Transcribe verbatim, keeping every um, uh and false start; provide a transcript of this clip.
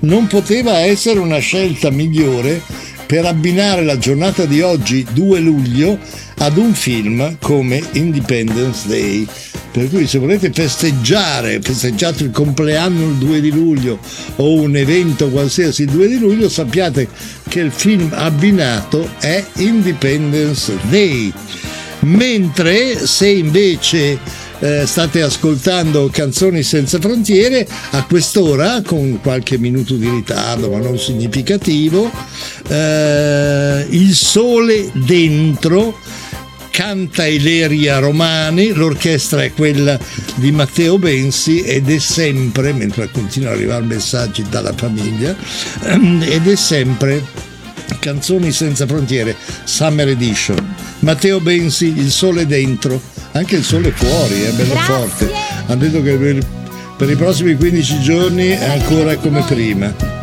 non poteva essere una scelta migliore per abbinare la giornata di oggi, due luglio, ad un film come Independence Day. Per cui se volete festeggiare, festeggiate il compleanno il due di luglio o un evento qualsiasi il due di luglio, sappiate che il film abbinato è Independence Day. Mentre se invece eh, state ascoltando Canzoni Senza Frontiere, a quest'ora, con qualche minuto di ritardo ma non significativo, eh, Il Sole Dentro, canta Ileria Romani, l'orchestra è quella di Matteo Bensi ed è sempre, mentre continuano ad arrivare messaggi dalla famiglia, ed è sempre Canzoni Senza Frontiere Summer Edition. Matteo Bensi, Il Sole Dentro, anche il sole fuori è bello Grazie. forte, hanno detto che per, per i prossimi quindici giorni è ancora come prima.